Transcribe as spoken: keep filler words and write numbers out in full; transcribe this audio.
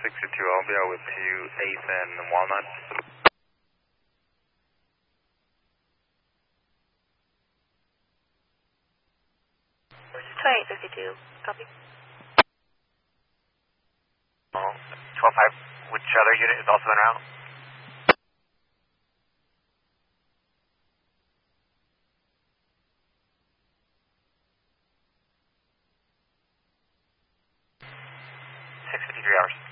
sixty-two, I'll be out with two eighth and Walnut. twenty-eight fifty-two, copy. Oh, twelve five, which other unit is also en route? six fifty-three hours.